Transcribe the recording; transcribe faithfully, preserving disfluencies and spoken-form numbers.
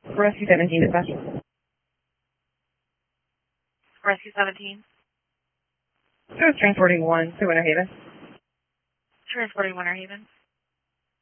Rescue seventeen, dispatch. Rescue seventeen. So it's transporting one to Winter Haven. Transporting Winter Haven.